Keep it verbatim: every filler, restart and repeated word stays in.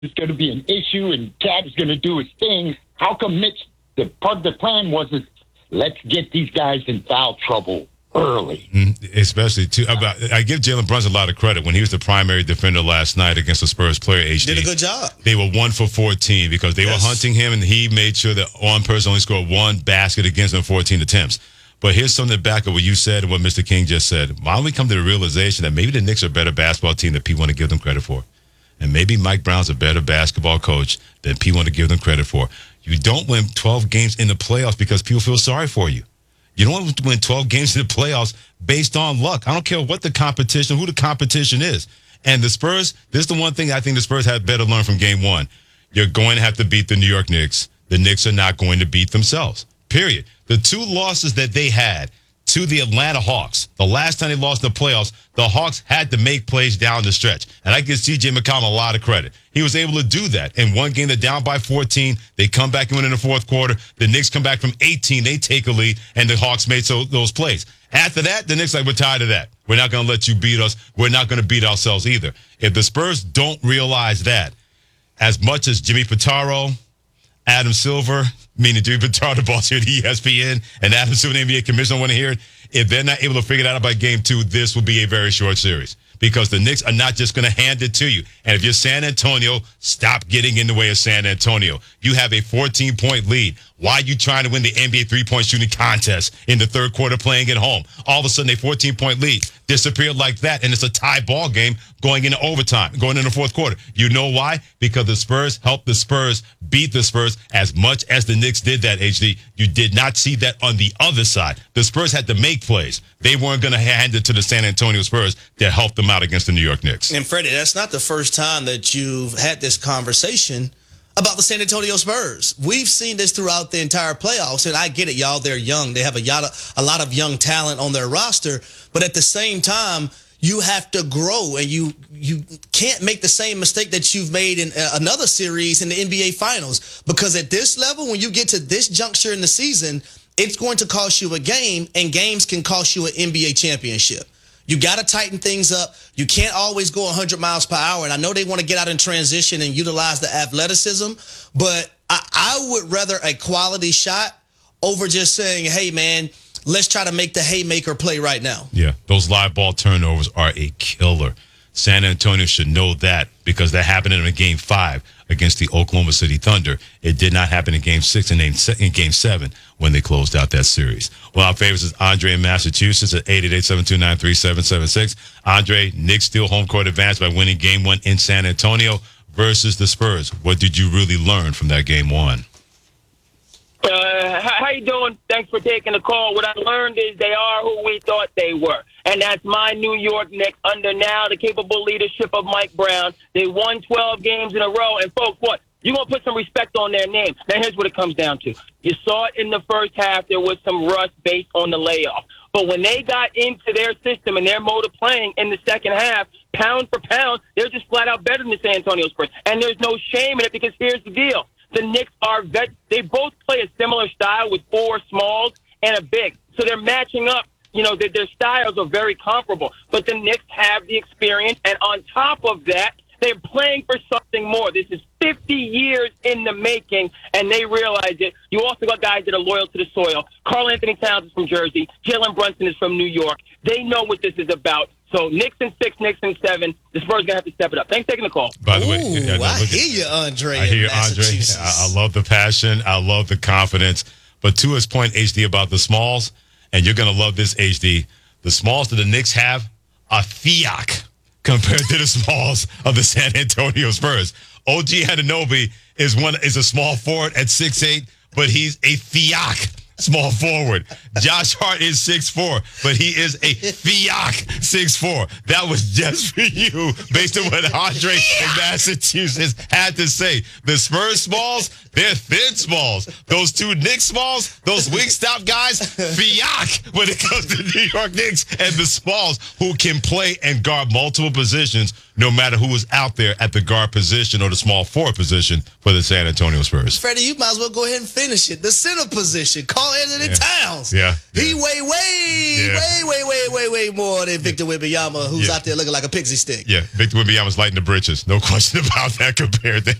is going to be an issue and Cat is going to do his thing. How come Mitch, the part of the plan was, is let's get these guys in foul trouble early. Mm, especially, too, about, I give Jalen Brunson a lot of credit. When he was the primary defender last night against the Spurs player, H D. Did a good job. They were one for fourteen because they yes. were hunting him, and he made sure that one person only scored one basket against them fourteen attempts. But here's something back of what you said and what Mister King just said. Why don't we come to the realization that maybe the Knicks are a better basketball team than people want to give them credit for? And maybe Mike Brown's a better basketball coach than people want to give them credit for. You don't win twelve games in the playoffs because people feel sorry for you. You don't want to win twelve games in the playoffs based on luck. I don't care what the competition, who the competition is. And the Spurs, this is the one thing I think the Spurs had better learn from game one. You're going to have to beat the New York Knicks. The Knicks are not going to beat themselves. Period. The two losses that they had to the Atlanta Hawks, the last time they lost in the playoffs, the Hawks had to make plays down the stretch. And I give C J McCollum a lot of credit. He was able to do that. In one game, they're down by fourteen. They come back and win in the fourth quarter. The Knicks come back from eighteen. They take a lead, and the Hawks made so, those plays. After that, the Knicks like, we're tired of that. We're not going to let you beat us. We're not going to beat ourselves either. If the Spurs don't realize that, as much as Jimmy Pitaro, Adam Silver, meaning Jimmy Pitaro, the boss here at E S P N, and Adam Silver, the N B A commissioner, want to hear it, if they're not able to figure that out by game two, this will be a very short series. Because the Knicks are not just going to hand it to you. And if you're San Antonio, stop getting in the way of San Antonio. You have a fourteen-point lead. Why are you trying to win the N B A three-point shooting contest in the third quarter playing at home? All of a sudden, a fourteen-point lead disappeared like that, and it's a tie ball game going into overtime, going into the fourth quarter. You know why? Because the Spurs helped the Spurs beat the Spurs as much as the Knicks did that, H D. You did not see that on the other side. The Spurs had to make plays. They weren't going to hand it to the San Antonio Spurs to help them out against the New York Knicks. And, Freddie, that's not the first time that you've had this conversation about the San Antonio Spurs. We've seen this throughout the entire playoffs, and I get it, y'all. They're young. They have a lot of, a lot of young talent on their roster. But at the same time, you have to grow, and you you can't make the same mistake that you've made in another series in the N B A Finals. Because at this level, when you get to this juncture in the season, it's going to cost you a game, and games can cost you an N B A championship. You got to tighten things up. You can't always go one hundred miles per hour. And I know they want to get out in transition and utilize the athleticism, but I, I would rather a quality shot over just saying, hey, man, let's try to make the haymaker play right now. Yeah, those live ball turnovers are a killer. San Antonio should know that because that happened in game five against the Oklahoma City Thunder. It did not happen in game six and in game seven when they closed out that series. Well, our favorites is Andre in Massachusetts at eight eight eight, seven two nine, three seven seven six. Andre, Knicks steal home court advance by winning game one in San Antonio versus the Spurs. What did you really learn from that game one? Uh, how you doing? Thanks for taking the call. What I learned is they are who we thought they were. And that's my New York Knicks under now the capable leadership of Mike Brown. They won twelve games in a row. And, folks, what? You're going to put some respect on their name. Now, here's what it comes down to. You saw it in the first half. There was some rust based on the layoff. But when they got into their system and their mode of playing in the second half, pound for pound, they're just flat out better than the San Antonio Spurs. And there's no shame in it because here's the deal. The Knicks are vet. They both play a similar style with four smalls and a big. So they're matching up. You know, their, their styles are very comparable. But the Knicks have the experience. And on top of that, they're playing for something more. This is fifty years in the making, and they realize it. You also got guys that are loyal to the soil. Karl Anthony Towns is from Jersey. Jalen Brunson is from New York. They know what this is about. So Knicks in six, Knicks in seven. The Spurs are going to have to step it up. Thanks for taking the call. By the way, Ooh, yeah, no, I at, hear you, Andre. I hear you, Andre. I, I love the passion. I love the confidence. But to his point, H D, about the smalls, and you're going to love this, H D, the smalls that the Knicks have are fiac compared to the smalls of the San Antonio Spurs. O G Anunoby is one is a small forward at six eight, but he's a fiac small forward. Josh Hart is six four, but he is a fiac six four. That was just for you, based on what Andre in Massachusetts had to say. The Spurs smalls, they're thin smalls. Those two Knicks smalls, those wingstop guys, fiac when it comes to New York Knicks and the smalls who can play and guard multiple positions no matter who was out there at the guard position or the small forward position for the San Antonio Spurs. Freddie, you might as well go ahead and finish it. The center position, Karl Anthony Yeah. Towns. Yeah, He yeah. weigh way, Yeah. way, way, way, way, way more than Victor Wembanyama, who's Yeah. out there looking like a pixie stick. Yeah, Victor Wembanyama's lighting the britches. No question about that compared to